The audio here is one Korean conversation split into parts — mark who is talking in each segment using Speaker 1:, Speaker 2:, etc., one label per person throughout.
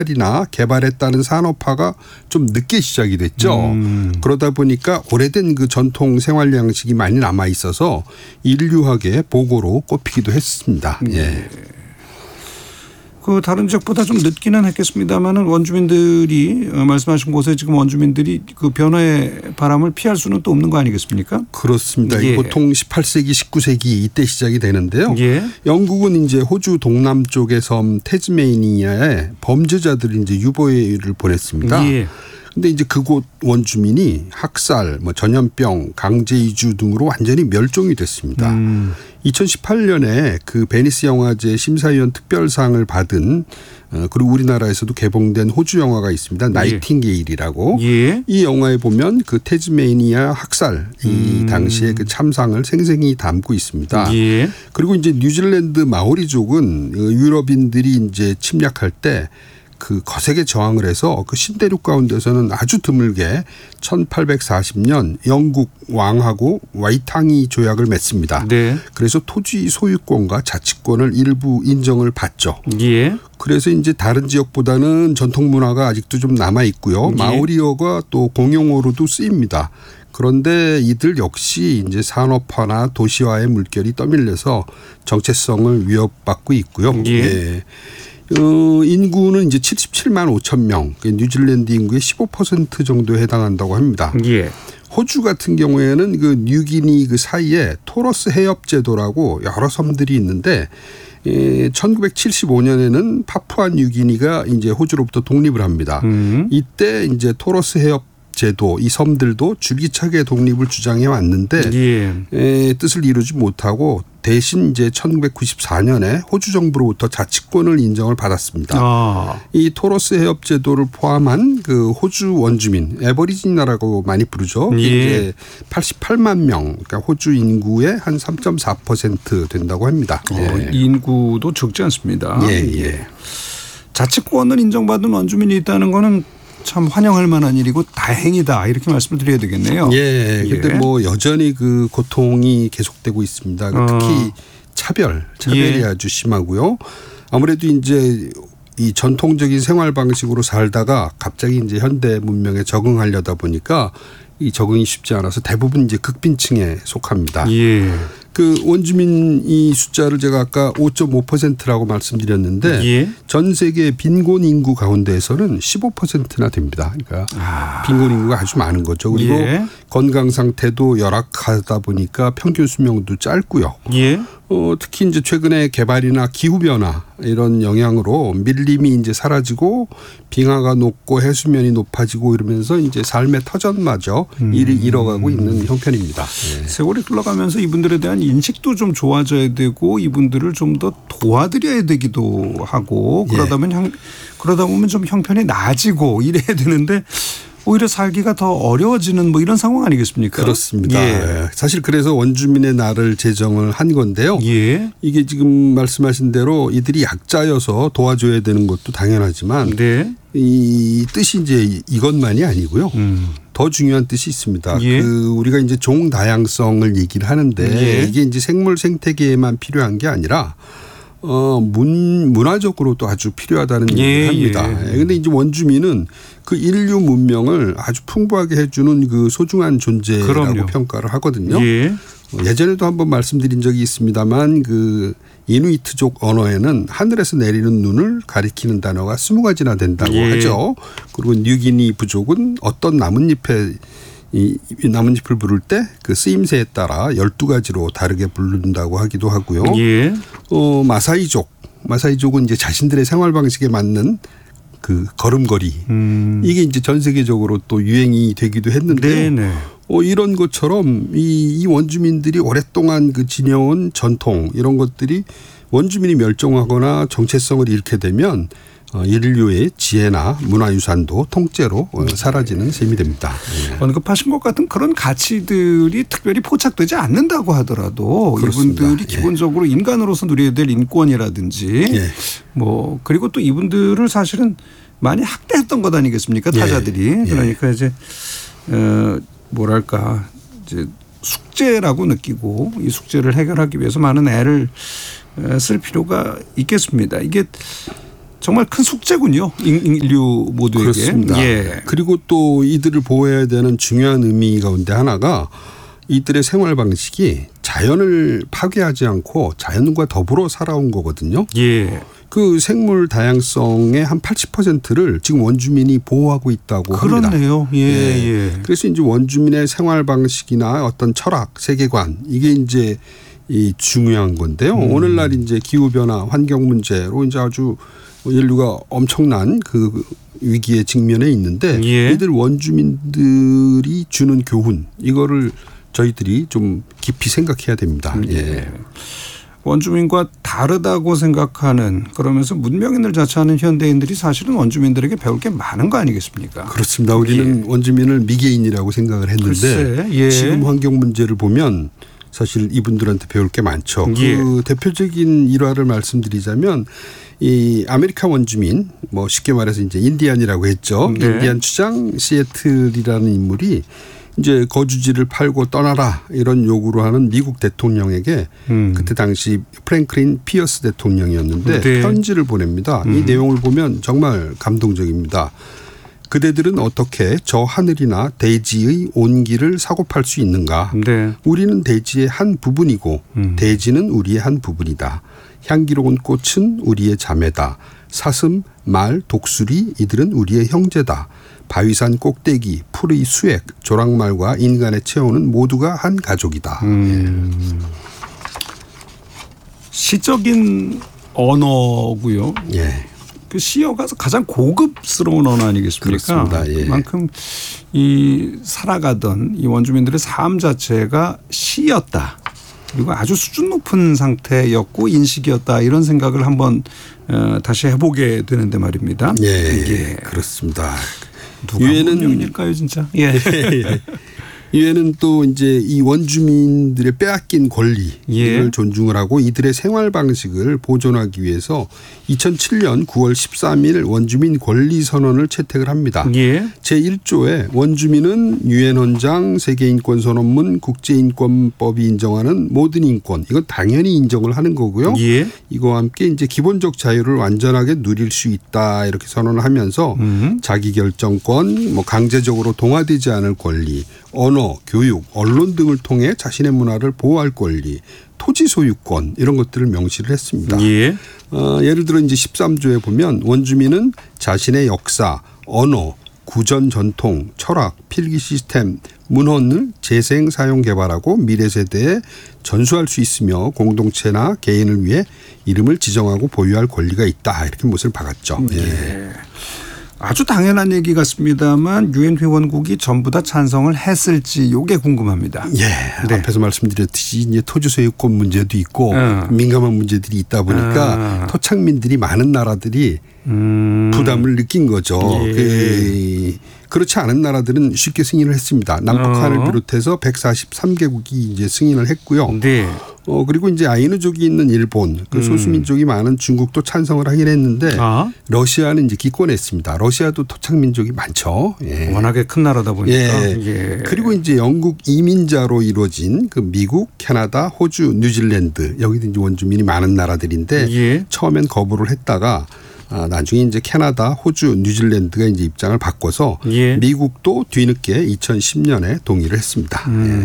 Speaker 1: 이나 개발에 따른 산업화가 좀 늦게 시작이 됐죠. 그러다 보니까 오래된 그 전통 생활 양식이 많이 남아 있어서 인류학의 보고로 꼽히기도 했습니다. 예.
Speaker 2: 그 다른 지역보다 좀 늦기는 했겠습니다만은 원주민들이 말씀하신 곳에 지금 원주민들이 그 변화의 바람을 피할 수는 또 없는 거 아니겠습니까?
Speaker 1: 그렇습니다.
Speaker 2: 예.
Speaker 1: 보통 18세기, 19세기 이때 시작이 되는데요.
Speaker 2: 예.
Speaker 1: 영국은 이제 호주 동남쪽의 섬 태즈메이니아에 범죄자들이 이제 유보를 보냈습니다.
Speaker 2: 예.
Speaker 1: 근데 이제 그곳 원주민이 학살, 전염병, 강제 이주 등으로 완전히 멸종이 됐습니다. 2018년에 그 베니스 영화제 심사위원 특별상을 받은 그리고 우리나라에서도 개봉된 호주 영화가 있습니다. 나이팅게일이라고.
Speaker 2: 예.
Speaker 1: 이 영화에 보면 그 태즈메이니아 학살 이 당시의 그 참상을 생생히 담고 있습니다.
Speaker 2: 예.
Speaker 1: 그리고 이제 뉴질랜드 마오리족은 유럽인들이 이제 침략할 때 그 거세게 저항을 해서 그 신대륙 가운데서는 아주 드물게 1840년 영국 왕하고 와이탕이 조약을 맺습니다.
Speaker 2: 네.
Speaker 1: 그래서 토지 소유권과 자치권을 일부 인정을 받죠.
Speaker 2: 예.
Speaker 1: 그래서 이제 다른 지역보다는 전통 문화가 아직도 좀 남아 있고요.
Speaker 2: 예.
Speaker 1: 마오리어가 또 공용어로도 쓰입니다. 그런데 이들 역시 이제 산업화나 도시화의 물결이 떠밀려서 정체성을 위협받고 있고요.
Speaker 2: 예.
Speaker 1: 예. 인구는 이제 77만 5천 명, 뉴질랜드 인구의 15% 정도에 해당한다고 합니다.
Speaker 2: 예.
Speaker 1: 호주 같은 경우에는 그 뉴기니 그 사이에 토러스 해협 제도라고 여러 섬들이 있는데 1975년에는 파푸아 뉴기니가 이제 호주로부터 독립을 합니다. 이때 이제 토러스 해협 제도 이 섬들도 줄기차게 독립을 주장해 왔는데
Speaker 2: 예.
Speaker 1: 뜻을 이루지 못하고 대신 이제 1994년에 호주 정부로부터 자치권을 인정을 받았습니다. 이 토러스 해협 제도를 포함한 그 호주 원주민 에버리지나라고 많이 부르죠.
Speaker 2: 예.
Speaker 1: 이제 88만 명, 그러니까 호주 인구의 한 3.4% 된다고 합니다. 예.
Speaker 2: 인구도 적지 않습니다.
Speaker 1: 예.
Speaker 2: 자치권을 인정받은 원주민이 있다는 거는 참 환영할 만한 일이고 다행이다 이렇게 말씀을 드려야 되겠네요.
Speaker 1: 예. 그런데 뭐 여전히 그 고통이 계속되고 있습니다. 특히 차별이 아주 심하고요. 아무래도 이제 이 전통적인 생활 방식으로 살다가 갑자기 이제 현대 문명에 적응하려다 보니까 이 적응이 쉽지 않아서 대부분 이제 극빈층에 속합니다.
Speaker 2: 예.
Speaker 1: 그 원주민 이 숫자를 제가 아까 5.5%라고 말씀드렸는데
Speaker 2: 예.
Speaker 1: 전 세계 빈곤 인구 가운데에서는 15%나 됩니다. 그러니까 빈곤 인구가 아주 많은 거죠. 그리고
Speaker 2: 예.
Speaker 1: 건강 상태도 열악하다 보니까 평균 수명도 짧고요.
Speaker 2: 예.
Speaker 1: 특히 이제 최근에 개발이나 기후 변화 이런 영향으로 밀림이 이제 사라지고 빙하가 녹고 해수면이 높아지고 이러면서 이제 삶의 터전마저 잃어가고 있는 형편입니다. 네.
Speaker 2: 세월이 흘러가면서 이분들에 대한 인식도 좀 좋아져야 되고 이분들을 좀 더 도와드려야 되기도 하고 그러다 보면 좀 형편이 나아지고 이래야 되는데 오히려 살기가 더 어려워지는 뭐 이런 상황 아니겠습니까?
Speaker 1: 그렇습니다.
Speaker 2: 예.
Speaker 1: 사실 그래서 원주민의 날을 제정을 한 건데요.
Speaker 2: 예.
Speaker 1: 이게 지금 말씀하신 대로 이들이 약자여서 도와줘야 되는 것도 당연하지만
Speaker 2: 네.
Speaker 1: 이 뜻이 이제 이것만이 아니고요. 더 중요한 뜻이 있습니다.
Speaker 2: 예.
Speaker 1: 우리가 이제 종 다양성을 얘기를 하는데 이게 이제 생물 생태계에만 필요한 게 아니라 문화적으로도 아주 필요하다는 얘기를 합니다. 그런데 이제 원주민은 그 인류 문명을 아주 풍부하게 해주는 그 소중한 존재라고
Speaker 2: 그럼요.
Speaker 1: 평가를 하거든요.
Speaker 2: 예.
Speaker 1: 예전에도 한번 말씀드린 적이 있습니다만 그 이누이트족 언어에는 하늘에서 내리는 눈을 가리키는 단어가 20가지나 된다고 하죠. 그리고 뉴기니 부족은 어떤 나뭇잎을 부를 때 그 쓰임새에 따라 12가지로 다르게 부른다고 하기도 하고요.
Speaker 2: 예.
Speaker 1: 마사이족은 이제 자신들의 생활 방식에 맞는 그 걸음걸이 이게 이제 전 세계적으로 또 유행이 되기도 했는데요.
Speaker 2: 네네.
Speaker 1: 이런 것처럼 이 원주민들이 오랫동안 그 지녀온 전통 이런 것들이 원주민이 멸종하거나 정체성을 잃게 되면 인류의 지혜나 문화유산도 통째로 사라지는 셈이 됩니다.
Speaker 2: 언급하신 것 같은 그런 가치들이 특별히 포착되지 않는다고 하더라도 그렇습니다. 이분들이 기본적으로 인간으로서 누려야 될 인권이라든지 뭐 그리고 또 이분들을 사실은 많이 학대했던 것 아니겠습니까? 타자들이. 그러니까 이제 뭐랄까 이제 숙제라고 느끼고 이 숙제를 해결하기 위해서 많은 애를 쓸 필요가 있겠습니다. 이게 정말 큰 숙제군요. 인류 모두에게.
Speaker 1: 그렇습니다.
Speaker 2: 예.
Speaker 1: 그리고 또 이들을 보호해야 되는 중요한 의미 가운데 하나가 이들의 생활 방식이 자연을 파괴하지 않고 자연과 더불어 살아온 거거든요.
Speaker 2: 예.
Speaker 1: 그 생물 다양성의 한 80%를 지금 원주민이 보호하고 있다고 합니다.
Speaker 2: 그렇네요. 예. 예.
Speaker 1: 그래서 이제 원주민의 생활 방식이나 어떤 철학, 세계관 이게 이제 이 중요한 건데요. 오늘날 이제 기후 변화, 환경 문제로 이제 아주 인류가 엄청난 그 위기에 직면해 있는데
Speaker 2: 예.
Speaker 1: 이들 원주민들이 주는 교훈 이거를 저희들이 좀 깊이 생각해야 됩니다. 예.
Speaker 2: 원주민과 다르다고 생각하는 그러면서 문명인을 자처하는 현대인들이 사실은 원주민들에게 배울 게 많은 거 아니겠습니까?
Speaker 1: 그렇습니다. 우리는 원주민을 미개인이라고 생각을 했는데
Speaker 2: 글쎄, 예.
Speaker 1: 지금 환경 문제를 보면 사실 이분들한테 배울 게 많죠.
Speaker 2: 예.
Speaker 1: 그 대표적인 일화를 말씀드리자면 이 아메리카 원주민 뭐 쉽게 말해서 이제 인디안이라고 했죠.
Speaker 2: 네.
Speaker 1: 인디안 추장 시애틀이라는 인물이 이제 거주지를 팔고 떠나라 이런 요구를 하는 미국 대통령에게 그때 당시 프랭클린 피어스 대통령이었는데
Speaker 2: 네.
Speaker 1: 편지를 보냅니다. 이 내용을 보면 정말 감동적입니다. 그대들은 어떻게 저 하늘이나 대지의 온기를 사고 팔 수 있는가?
Speaker 2: 네.
Speaker 1: 우리는 대지의 한 부분이고 대지는 우리의 한 부분이다. 향기로운 꽃은 우리의 자매다. 사슴, 말, 독수리 이들은 우리의 형제다. 바위산 꼭대기, 풀의 수액, 조랑말과 인간의 체온은 모두가 한 가족이다.
Speaker 2: 시적인 언어고요.
Speaker 1: 예.
Speaker 2: 그 시어가 가장 고급스러운 언어 아니겠습니까?
Speaker 1: 그렇습니다. 예.
Speaker 2: 그만큼 이 살아가던 이 원주민들의 삶 자체가 시였다. 그리고 아주 수준 높은 상태였고 인식이었다. 이런 생각을 한번 다시 해보게 되는데 말입니다.
Speaker 1: 예,
Speaker 2: 예.
Speaker 1: 그렇습니다.
Speaker 2: 누가 문명일까요, 진짜? 예.
Speaker 1: 이외에는 또 이제 이 원주민들의 빼앗긴 권리 이를
Speaker 2: 예.
Speaker 1: 존중을 하고 이들의 생활 방식을 보존하기 위해서 2007년 9월 13일 원주민 권리 선언을 채택을 합니다.
Speaker 2: 예.
Speaker 1: 제1조에 원주민은 유엔 헌장, 세계인권선언문, 국제인권법이 인정하는 모든 인권 이건 당연히 인정을 하는 거고요.
Speaker 2: 예.
Speaker 1: 이거와 함께 이제 기본적 자유를 완전하게 누릴 수 있다 이렇게 선언을 하면서 자기결정권, 뭐 강제적으로 동화되지 않을 권리, 언어, 교육, 언론 등을 통해 자신의 문화를 보호할 권리, 토지 소유권 이런 것들을 명시를 했습니다.
Speaker 2: 예.
Speaker 1: 예를 들어 이제 13조에 보면 원주민은 자신의 역사, 언어, 구전 전통, 철학, 필기 시스템, 문헌을 재생 사용 개발하고 미래 세대에 전수할 수 있으며 공동체나 개인을 위해 이름을 지정하고 보유할 권리가 있다 이렇게 못을 박았죠.
Speaker 2: 예. 아주 당연한 얘기 같습니다만 유엔 회원국이 전부 다 찬성을 했을지 이게 궁금합니다.
Speaker 1: 예.
Speaker 2: 네.
Speaker 1: 앞에서 말씀드렸듯이 이제 토지 소유권 문제도 있고 민감한 문제들이 있다 보니까 토착민들이 많은 나라들이 부담을 느낀 거죠.
Speaker 2: 예.
Speaker 1: 그렇지 않은 나라들은 쉽게 승인을 했습니다. 남북한을 비롯해서 143개국이 이제 승인을 했고요.
Speaker 2: 네.
Speaker 1: 그리고 이제 아이누족이 있는 일본, 그 소수민족이 많은 중국도 찬성을 하긴 했는데 러시아는 이제 기권했습니다. 러시아도 토착민족이 많죠. 예.
Speaker 2: 워낙에 큰 나라다 보니까.
Speaker 1: 예.
Speaker 2: 예.
Speaker 1: 그리고 이제 영국 이민자로 이루어진 그 미국, 캐나다, 호주, 뉴질랜드 여기도 이제 원주민이 많은 나라들인데
Speaker 2: 예.
Speaker 1: 처음엔 거부를 했다가 나중에 이제 캐나다, 호주, 뉴질랜드가 이제 입장을 바꿔서
Speaker 2: 예.
Speaker 1: 미국도 뒤늦게 2010년에 동의를 했습니다.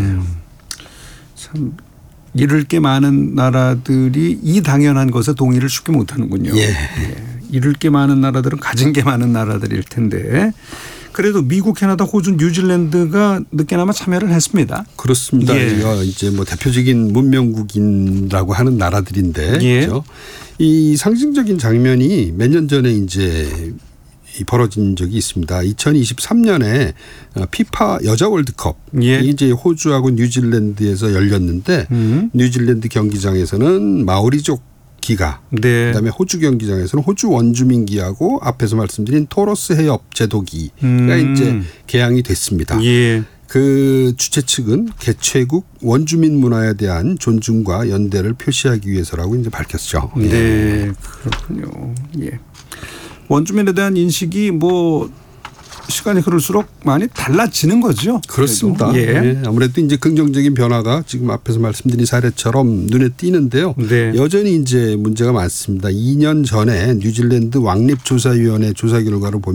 Speaker 2: 참 이를 게 많은 나라들이 이 당연한 것에 동의를 쉽게 못하는군요.
Speaker 1: 예.
Speaker 2: 예. 이를 게 많은 나라들은 가진 게 많은 나라들일 텐데 그래도 미국, 캐나다, 호주, 뉴질랜드가 늦게나마 참여를 했습니다.
Speaker 1: 그렇습니다.
Speaker 2: 예.
Speaker 1: 이제 뭐 대표적인 문명국이라고 하는 나라들인데
Speaker 2: 예.
Speaker 1: 그렇죠? 이 상징적인 장면이 몇 년 전에 이제 벌어진 적이 있습니다. 2023년에 피파 여자 월드컵
Speaker 2: 예.
Speaker 1: 이제 호주하고 뉴질랜드에서 열렸는데 뉴질랜드 경기장에서는 마오리족 기가
Speaker 2: 네.
Speaker 1: 그다음에 호주 경기장에서는 호주 원주민 기하고 앞에서 말씀드린 토러스 해협 제도기가 이제 개항이 됐습니다.
Speaker 2: 예.
Speaker 1: 그 주최 측은 개최국 원주민 문화에 대한 존중과 연대를 표시하기 위해서라고 이제 밝혔죠.
Speaker 2: 네, 그렇군요. 예. 원주민에 대한 인식이 뭐 시간이 흐를수록 많이 달라지는 거죠.
Speaker 1: 그렇습니다.
Speaker 2: 예.
Speaker 1: 네. 아무래도 이제 긍정적인 변화가 지금 앞에서 말씀드린 사례처럼 눈에 띄는데요.
Speaker 2: 네.
Speaker 1: 여전히 이제 문제가 많습니다. 2년 전에 뉴질랜드 왕립조사위원회 조사 결과로 보면